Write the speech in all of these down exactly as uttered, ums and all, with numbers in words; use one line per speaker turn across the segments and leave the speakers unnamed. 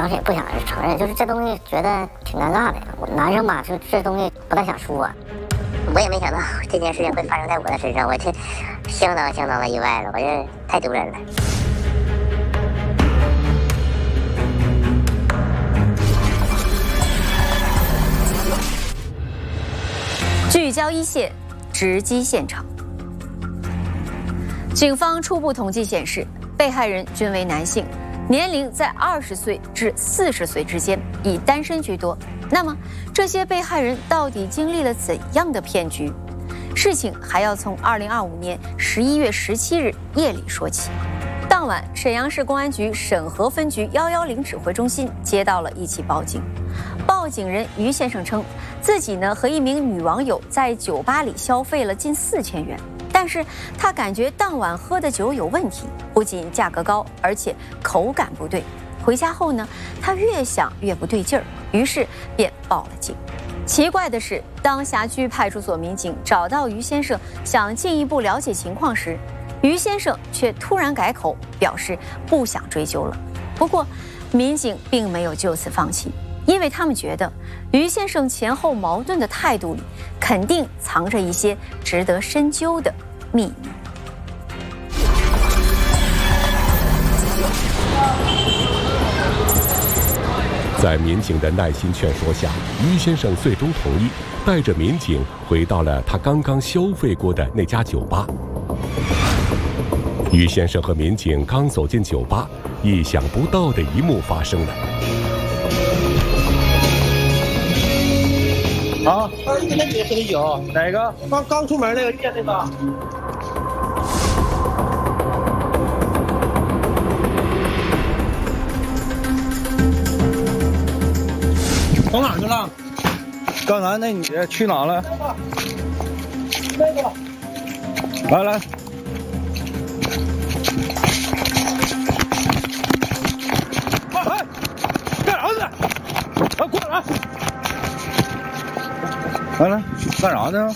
当时也不想承认，就是这东西觉得挺尴尬的。我男生吧，就这东西不太想说。我也没想到这件事情会发生在我的身上，我这相当相当的意外了，我这太丢人了。
聚焦一线，直击现场。警方初步统计显示，被害人均为男性，年龄在二十岁至四十岁之间，以单身居多。那么，这些被害人到底经历了怎样的骗局？事情还要从二零二五年十一月十七日夜里说起。当晚，沈阳市公安局沈河分局一一零指挥中心接到了一起报警。报警人于先生称，自己呢和一名女网友在酒吧里消费了近四千元，但是他感觉当晚喝的酒有问题，不仅价格高，而且口感不对。回家后呢，他越想越不对劲儿，于是便报了警。奇怪的是，当辖区派出所民警找到于先生，想进一步了解情况时，于先生却突然改口，表示不想追究了。不过，民警并没有就此放弃，因为他们觉得于先生前后矛盾的态度里，肯定藏着一些值得深究的秘密。
在民警的耐心劝说下，于先生最终同意带着民警回到了他刚刚消费过的那家酒吧。于先生和民警刚走进酒吧，意想不到的一幕发生了。
啊，二十年前喝的酒，哪个？刚刚出门那个夜那个。跑哪去了？刚才那女的去哪了？那个，来来。哎哎，干啥呢？啊，过来！来来，干啥呢？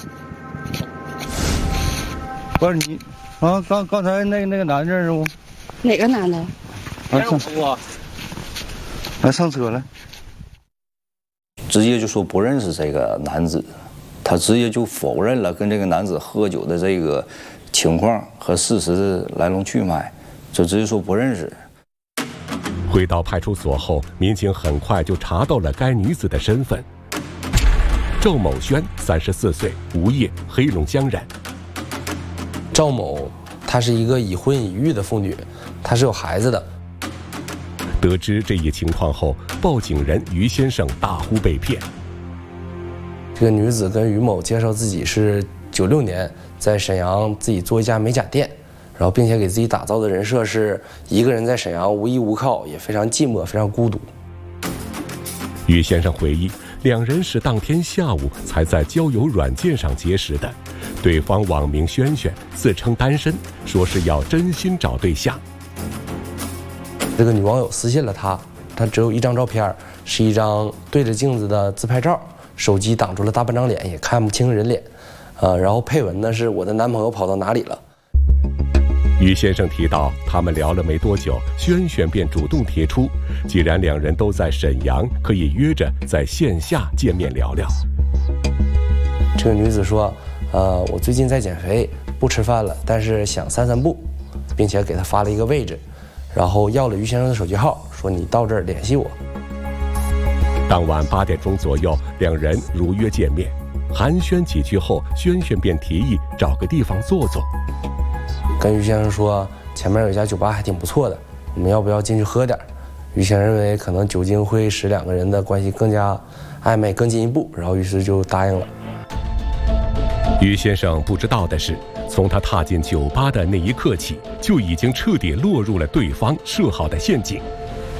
不是你啊？刚刚才那那个男的认识不？
哪个男的？
来上车，来上车来。
直接就说不认识这个男子，他直接就否认了跟这个男子喝酒的这个情况和事实的来龙去脉，就直接说不认识。
回到派出所后，民警很快就查到了该女子的身份。赵某轩，三十四岁，无业，黑龙江人。
赵某，她是一个已婚已育的妇女，她是有孩子的。
得知这一情况后，报警人于先生大呼被骗。
这个女子跟于某介绍自己是九六年在沈阳自己做一家美甲店，然后并且给自己打造的人设是一个人在沈阳无依无靠，也非常寂寞，非常孤独。
于先生回忆，两人是当天下午才在交友软件上结识的，对方网名轩轩，自称单身，说是要真心找对象。
这个女网友私信了他，他只有一张照片，是一张对着镜子的自拍照，手机挡住了大半张脸，也看不清人脸。呃，然后配文呢是我的男朋友跑到哪里了。
于先生提到，他们聊了没多久，轩轩便主动提出，既然两人都在沈阳，可以约着在线下见面聊聊。
这个女子说，呃，我最近在减肥，不吃饭了，但是想散散步，并且给他发了一个位置。然后要了于先生的手机号，说你到这儿联系我。
当晚八点钟左右，两人如约见面。寒暄几句后，轩轩便提议找个地方坐坐。
跟于先生说，前面有一家酒吧还挺不错的，我们要不要进去喝点？于先生认为可能酒精会使两个人的关系更加暧昧，更进一步，然后于是就答应了。
于先生不知道的是，从他踏进酒吧的那一刻起，就已经彻底落入了对方设好的陷阱。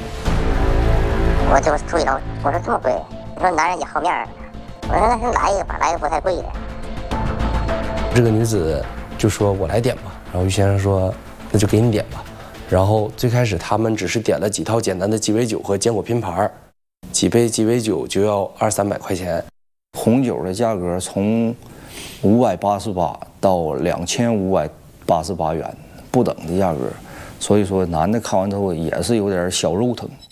我就注意到，我说这么贵，你说男人也好面儿，我说那先来一个吧，来一个不太贵的。
这个女子就说：“我来点吧。”然后于先生说：“那就给你点吧。”然后最开始他们只是点了几套简单的鸡尾酒和坚果拼盘，几杯鸡尾酒就要二三百块钱。
红酒的价格从五百八十八到两千五百八十八元不等的价格，所以说男的看完之后也是有点小肉疼。